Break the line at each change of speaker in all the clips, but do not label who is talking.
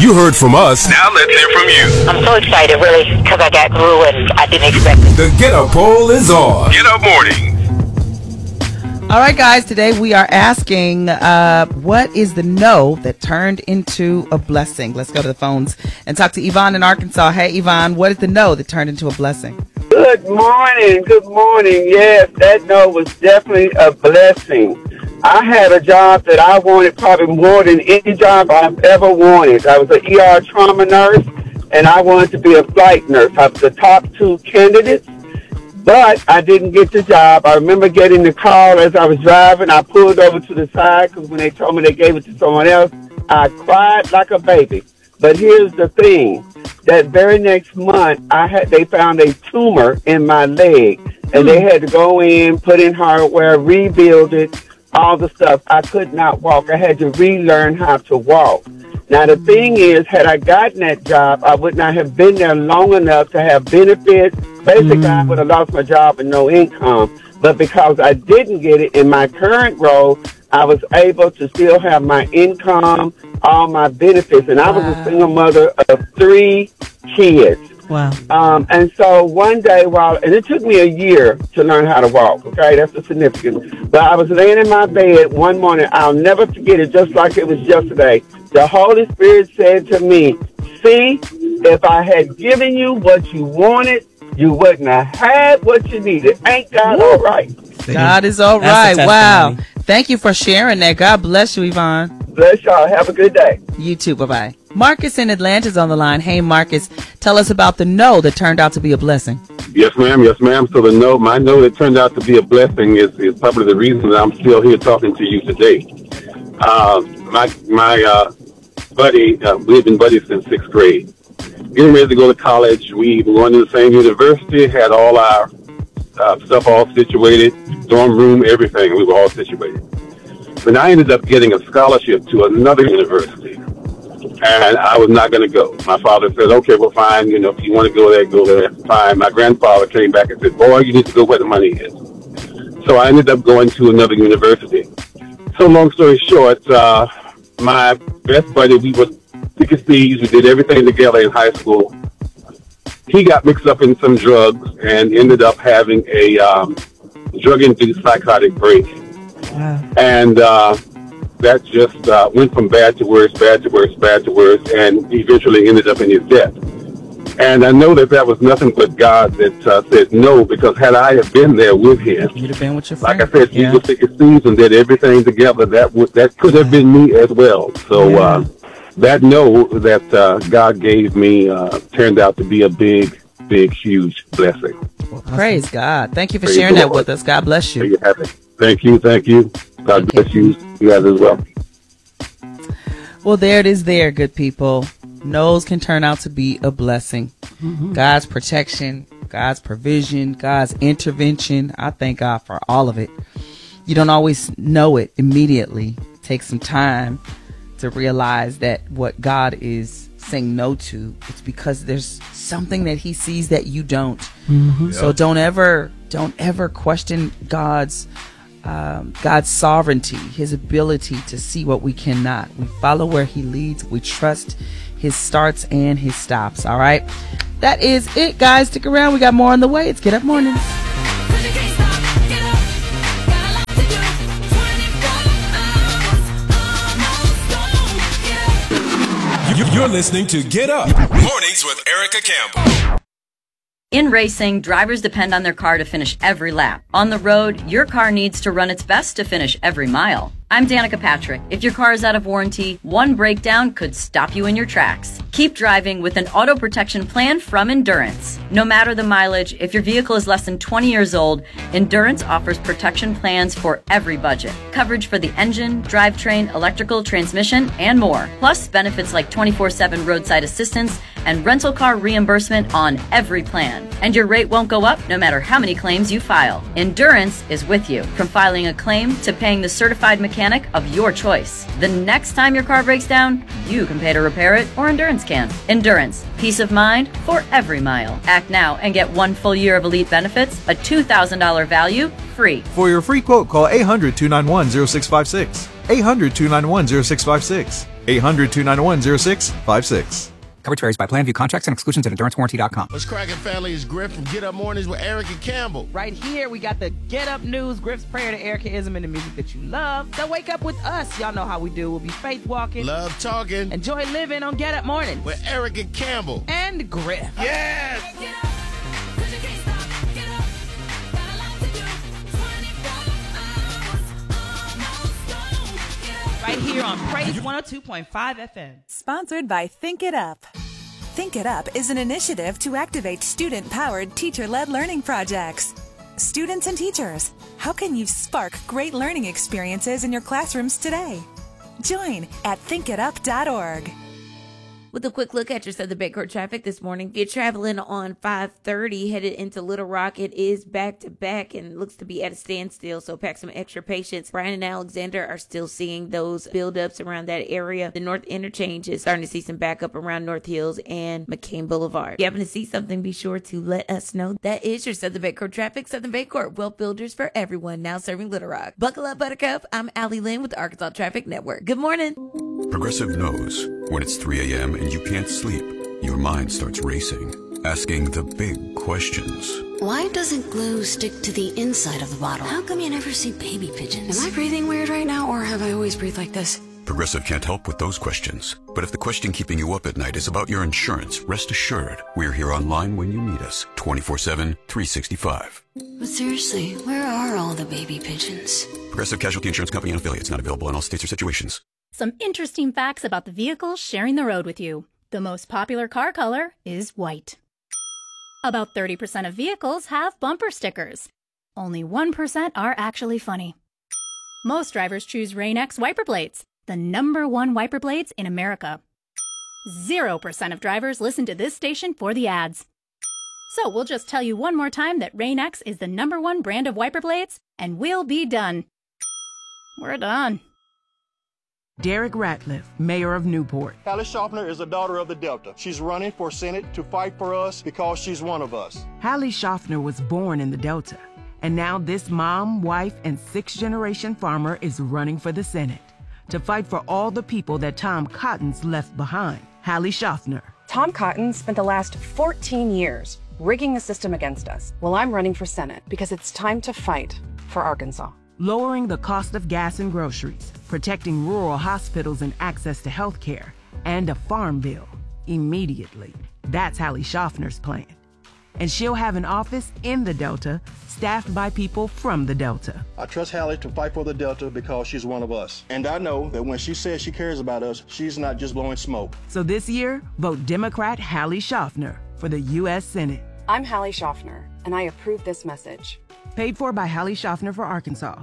You heard from us. Now let's hear from you.
I'm so excited, really, because I got grew and I didn't expect it.
The Get Up poll is on. Get Up Morning.
All right, guys, today we are asking what is the no that turned into a blessing? Let's go to the phones and talk to Yvonne in Arkansas. Hey, Yvonne, what is the no that turned into a blessing?
Good morning. Good morning. Yes, that no was definitely a blessing. I had a job that I wanted probably more than any job I've ever wanted. I was an ER trauma nurse, and I wanted to be a flight nurse. I was the top 2 candidates, but I didn't get the job. I remember getting the call as I was driving. I pulled over to the side because when they told me they gave it to someone else, I cried like a baby. But here's the thing. That very next month, they found a tumor in my leg, and they had to go in, put in hardware, rebuild it, all the stuff. I could not walk. I had to relearn how to walk. Now, the thing is, had I gotten that job, I would not have been there long enough to have benefits. Basically, I would have lost my job and no income. But because I didn't get it in my current role, I was able to still have my income, all my benefits. And I was a single mother of 3 kids.
Wow.
And so one day and it took me a year to learn how to walk, okay? That's the significance. But I was laying in my bed one morning. I'll never forget it, just like it was yesterday. The Holy Spirit said to me, see, if I had given you what you wanted, you wouldn't have had what you needed. Ain't God all right?
God is all right. Wow. Thank you for sharing that. God bless you, Yvonne.
Bless y'all. Have a good day.
You too. Bye-bye. Marcus in Atlanta is on the line. Hey, Marcus, tell us about the no that turned out to be a blessing.
Yes, ma'am. Yes, ma'am. So my no that turned out to be a blessing is probably the reason that I'm still here talking to you today. My buddy, we've been buddies since 6th grade. Getting ready to go to college. We were going to the same university, had all our stuff all situated, dorm room, everything. We were all situated. But I ended up getting a scholarship to another university, and I was not going to go. My father said, okay, well, fine. You know, if you want to go there, go there. Fine. My grandfather came back and said, boy, you need to go where the money is. So I ended up going to another university. So long story short, my best buddy, we were thick as thieves. We did everything together in high school. He got mixed up in some drugs and ended up having a drug-induced psychotic break. Wow. And that just went from bad to worse, bad to worse, bad to worse, and eventually ended up in his death. And I know that was nothing but God that said no, because had I have been there with him,
you'd have been with your friend.
Like I said, we were thick as thieves and did everything together. That could have been me as well. So that no that God gave me turned out to be a big, huge blessing.
Well, praise God. Thank you for sharing that with us. God bless you.
There you have it. Thank you. God bless you. You guys as well.
Well, there it is there, good people. No's can turn out to be a blessing. Mm-hmm. God's protection, God's provision, God's intervention. I thank God for all of it. You don't always know it immediately. Take some time to realize that what God is saying no to, it's because there's something that he sees that you don't. Mm-hmm. So don't ever question God's sovereignty, his ability to see what we cannot. We follow where he leads. We trust his starts and his stops. All right. That is it, guys. Stick around. We got more on the way. It's Get Up Mornings.
You're listening to Get Up Mornings with Erica Campbell.
In racing, drivers depend on their car to finish every lap. On the road, your car needs to run its best to finish every mile. I'm Danica Patrick. If your car is out of warranty, one breakdown could stop you in your tracks. Keep driving with an auto protection plan from Endurance. No matter the mileage, if your vehicle is less than 20 years old, Endurance offers protection plans for every budget. Coverage for the engine, drivetrain, electrical, transmission, and more. Plus benefits like 24/7 roadside assistance and rental car reimbursement on every plan. And your rate won't go up no matter how many claims you file. Endurance is with you, from filing a claim to paying the certified mechanic of your choice. The next time your car breaks down, you can pay to repair it, or Endurance can. Endurance, peace of mind for every mile. Act now and get 1 full year of elite benefits, a $2,000 value, free.
For your free quote, call 800-291-0656. 800-291-0656. 800-291-0656.
Coverage varies by plan. View contracts and exclusions at EnduranceWarranty.com.
What's cracking, family? It's Griff from Get Up Mornings with Erica Campbell.
Right here, we got the Get Up News, Griff's prayer to Ericaism and the music that you love. So wake up with us. Y'all know how we do. We'll be faith walking,
Love talking,
enjoy living on Get Up Mornings
with Erica Campbell
and Griff.
Yes!
Right here on Praise 102.5 FM.
Sponsored by Think It Up. Think It Up is an initiative to activate student-powered, teacher-led learning projects. Students and teachers, how can you spark great learning experiences in your classrooms today? Join at thinkitup.org.
With a quick look at your Southern Bayport traffic this morning, if you're traveling on 530 headed into Little Rock, it is back to back and looks to be at a standstill, so pack some extra patience. Bryan and Alexander are still seeing those buildups around that area. The North Interchange is starting to see some backup around North Hills and McCain Boulevard. If you happen to see something, be sure to let us know. That is your Southern Bayport traffic. Southern Bayport, wealth builders for everyone, now serving Little Rock. Buckle up, Buttercup. I'm Allie Lynn with the Arkansas Traffic Network. Good morning.
Progressive knows when it's 3 a.m. and you can't sleep, your mind starts racing, asking the big questions.
Why doesn't glue stick to the inside of the bottle? How come you never see baby pigeons? Am I breathing weird right now, or have I always breathed like this?
Progressive can't help with those questions. But if the question keeping you up at night is about your insurance, rest assured, we're here online when you need us, 24/7, 365.
But seriously, where are all the baby pigeons?
Progressive Casualty Insurance Company and affiliates, not available in all states or situations.
Some interesting facts about the vehicles sharing the road with you. The most popular car color is white. About 30% of vehicles have bumper stickers. Only 1% are actually funny. Most drivers choose Rain-X wiper blades, the #1 wiper blades in America. 0% of drivers listen to this station for the ads. So we'll just tell you one more time that Rain-X is the #1 brand of wiper blades, and we'll be done. We're done.
Derek Ratliff, mayor of Newport.
Hallie Schaffner is a daughter of the Delta. She's running for Senate to fight for us because she's one of us.
Hallie Schaffner was born in the Delta, and now this mom, wife, and sixth-generation farmer is running for the Senate to fight for all the people that Tom Cotton's left behind. Hallie Schaffner.
Tom Cotton spent the last 14 years rigging the system against us. Well, I'm running for Senate because it's time to fight for Arkansas.
Lowering the cost of gas and groceries, protecting rural hospitals and access to health care, and a farm bill immediately. That's Hallie Schaffner's plan. And she'll have an office in the Delta, staffed by people from the Delta.
I trust Hallie to fight for the Delta because she's one of us. And I know that when she says she cares about us, she's not just blowing smoke.
So this year, vote Democrat Hallie Schaffner for the U.S. Senate.
I'm Hallie Schaffner, and I approve this message.
Paid for by Hallie Schaffner for Arkansas.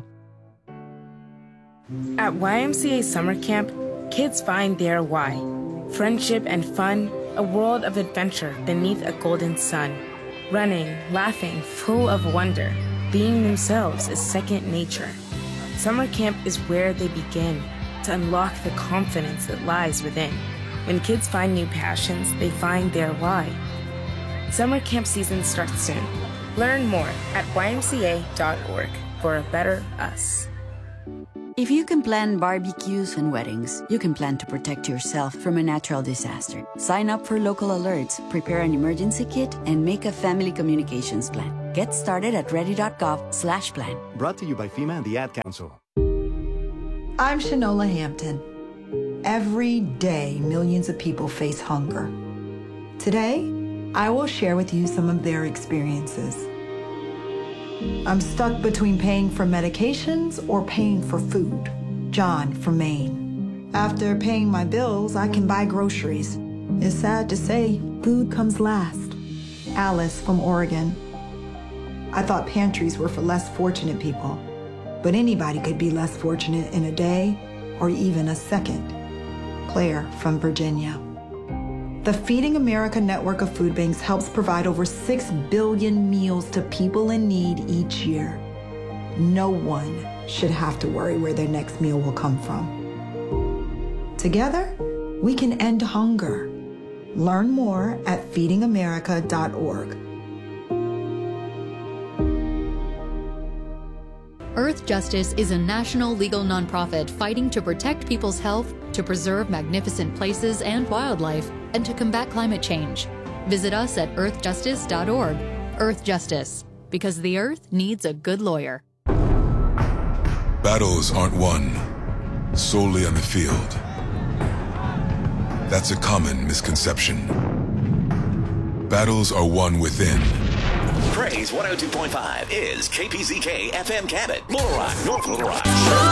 At YMCA Summer Camp, kids find their why. Friendship and fun, a world of adventure beneath a golden sun. Running, laughing, full of wonder. Being themselves is second nature. Summer camp is where they begin to unlock the confidence that lies within. When kids find new passions, they find their why. Summer camp season starts soon. Learn more at ymca.org for a better us.
If you can plan barbecues and weddings, you can plan to protect yourself from a natural disaster. Sign up for local alerts, prepare an emergency kit, and make a family communications plan. Get started at ready.gov/plan.
Brought to you by FEMA and the Ad Council.
I'm Shanola Hampton. Every day, millions of people face hunger. Today, I will share with you some of their experiences. I'm stuck between paying for medications or paying for food. John from Maine. After paying my bills, I can buy groceries. It's sad to say, food comes last. Alice from Oregon. I thought pantries were for less fortunate people, but anybody could be less fortunate in a day or even a second. Claire from Virginia. The Feeding America network of food banks helps provide over 6 billion meals to people in need each year. No one should have to worry where their next meal will come from. Together, we can end hunger. Learn more at feedingamerica.org.
Earth Justice is a national legal nonprofit fighting to protect people's health, to preserve magnificent places and wildlife, and to combat climate change. Visit us at earthjustice.org. Earth Justice, because the earth needs a good lawyer.
Battles aren't won solely on the field. That's a common misconception. Battles are won within.
Praise 102.5 is KPZK FM Cabot, Little Rock, North Little Rock.